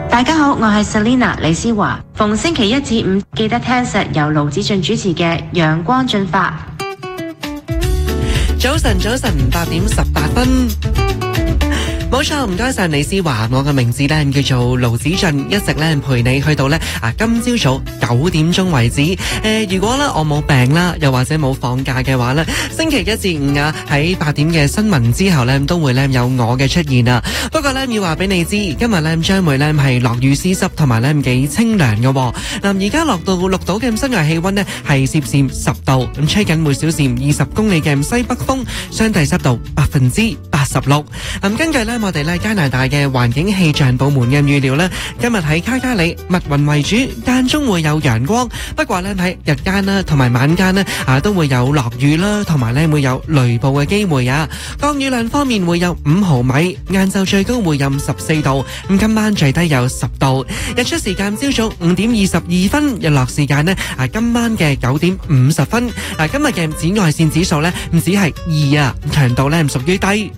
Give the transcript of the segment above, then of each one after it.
大家好，我係 Selina 李思華。逢星期一至五記得聽實由盧子俊主持嘅《陽光進發》。 早晨，8:18。冇錯，唔該晒李思華，我嘅名字咧叫做盧子俊，一直咧陪你去到咧今朝早9點鐘為止。如果咧我冇病啦，又或者冇放假嘅話咧，星期一至五喺8點嘅新聞之後咧，都會咧有我嘅出現啊。不過咧要話俾你知，今日咧將會咧係落雨絲濕，同埋咧幾清涼嘅。嗱，而家落到綠島嘅室外氣溫咧係攝氏10度，咁吹緊每小時20公里嘅西北風，相對濕度86%。根據咧我哋咧加拿大嘅環境氣象部門嘅預料咧，今日喺卡加里密雲為主，間中會有陽光，不過咧喺日間啦同埋晚間咧都會有落雨啦，同埋咧會有雷暴嘅機會啊。降雨量方面會有5毫米，晏晝最高會有14度，咁今晚最低有10度。日出時間朝早5點22分，日落時間咧今晚嘅9點50分。今日嘅紫外線指數咧唔止係2啊，強度咧唔屬於低。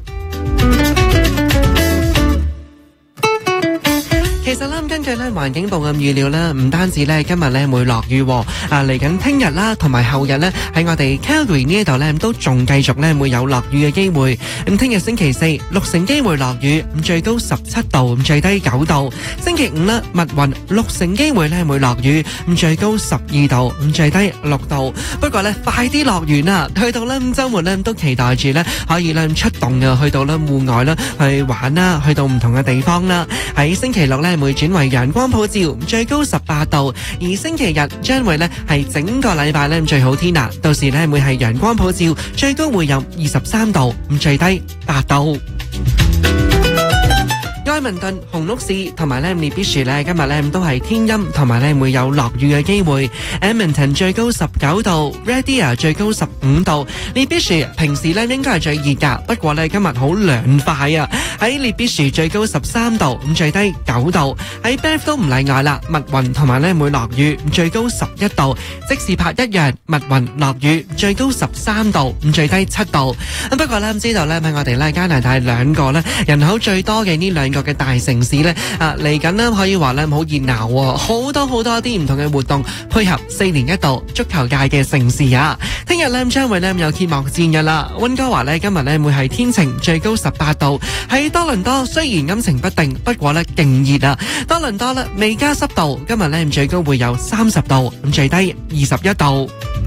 其實咧，根據咧環境部嘅預料咧，唔單止咧今日咧會落雨，嚟緊聽日啦，同埋後日咧喺我哋 Calgary 呢一度咧都仲繼續咧會有落雨嘅機會。咁聽日星期4，六成機會落雨，咁最高17度，咁最低9度。星期5咧密雲，六成機會咧會落雨，咁最高12度，咁最低6度。不過咧快啲落完啦，去到咧週末咧都期待住咧可以咧出動嘅，去到咧戶外啦去玩啦，去到唔同嘅地方啦。喺星期6咧會轉為陽光普照，最高18度，而星期日將會咧係整個禮拜咧最好天啦，到時咧會係陽光普照，最高會有23度，咁最低8度。埃文頓、紅鹿市同埋咧列比殊咧今日咧都係天陰，同埋咧會有落雨嘅機會。Edmonton 最高19度 ，Red Deer 最高15度。列比殊平時咧應該係最熱噶，不過咧今日好涼快啊！喺列比殊最高13度，咁最低9度。喺 Banff 都唔例外啦，密雲同埋咧會落雨，最高11度。即使拍一樣，密雲落雨，最高13度，咁最低7度。不過咧知道咧喺我哋咧加拿大兩個咧人口最多嘅呢兩個嘅大城市咧嚟緊咧可以話咧好熱鬧，好多啲唔同嘅活動配合4年一度足球界嘅盛事啊！聽日咧將會咧有揭幕戰嘅啦。溫哥華咧今日咧會係天晴，最高18度。喺多倫多雖然陰晴不定，不過咧勁熱啊！多倫多咧未加濕度，今日咧最高會有30度，咁最低21度。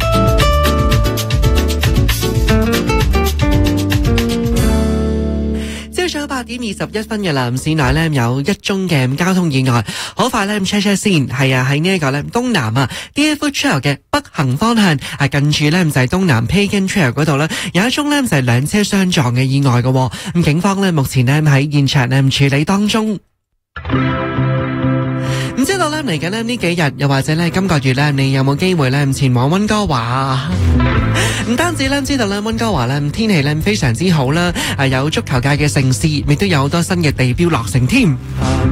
朝早8點21分嘅南市內咧有一宗嘅交通意外，好快咧 check 先，係喺呢一個咧東南Deerfoot Trail 嘅北行方向近住咧就係東南 Pagan Trail 嗰度咧有一宗咧就係兩車相撞嘅意外嘅，咁警方咧目前咧喺現場咧處理當中。唔知道咧嚟緊咧呢幾日，又或者咧今個月咧，你有冇機會咧前往溫哥華？唔單止咧知道咧溫哥華咧天氣咧非常之好啦，有足球界嘅盛事，亦都有好多新嘅地標落成添。